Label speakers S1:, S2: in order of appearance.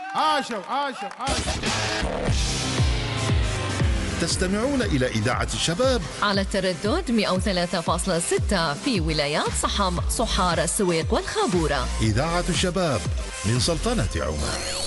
S1: عاشوا.
S2: تستمعون إلى إذاعة الشباب
S3: على التردد 103.6 في ولايات صحم، صحار، السويق والخابورة.
S2: إذاعة الشباب من سلطنة عمان.